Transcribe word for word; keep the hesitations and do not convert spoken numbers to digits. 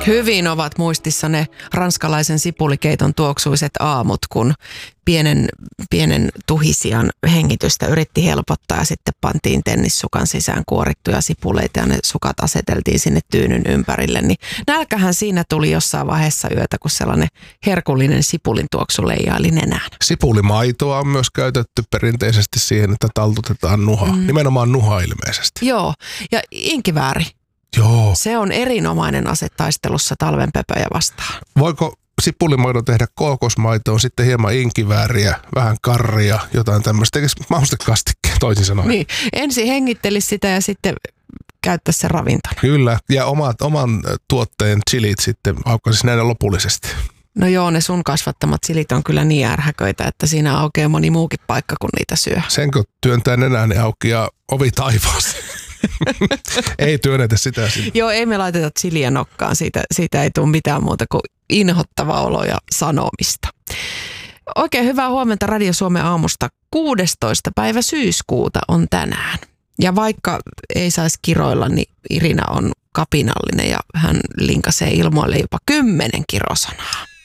Hyvin ovat muistissa ne ranskalaisen sipulikeiton tuoksuiset aamut, kun pienen, pienen tuhisian hengitystä yritti helpottaa ja sitten pantiin tennissukan sisään kuorittuja sipuleita ja ne sukat aseteltiin sinne tyynyn ympärille. Niin nälkähän siinä tuli jossain vaiheessa yötä, kun sellainen herkullinen sipulin tuoksu leijaili nenään. Sipulimaitoa on myös käytetty perinteisesti siihen, että taltutetaan nuha. Mm. Nimenomaan nuha ilmeisesti. Joo, ja inkivääri. Joo. Se on erinomainen ase taistelussa talven pöpöjä vastaan. Voiko sipulimaidon tehdä kookosmaitoon, sitten hieman inkivääriä, vähän karria, jotain tämmöistä? Eikö maustekastikkeen toisin sanoen? Niin, ensin hengittelisi sitä ja sitten käyttäisi se ravintona. Kyllä, ja omat, oman tuotteen chilit sitten aukaisi näin lopullisesti. No joo, ne sun kasvattamat chilit on kyllä niin ärhäköitä, että siinä aukeaa moni muukin paikka, kun niitä syö. Senkö työntää nenään auki ja ovi taivaaseen? Ei työnnetä sitä sinne. Joo, ei me laiteta chiliä nokkaan. Siitä, siitä ei tule mitään muuta kuin inhottava olo ja sanomista. Oikein hyvää huomenta Radio Suomen aamusta. kuudestoista päivä syyskuuta on tänään. Ja vaikka ei saisi kiroilla, niin Irina on kapinallinen ja hän linkasee ilmoille jopa kymmenen kirosanaa.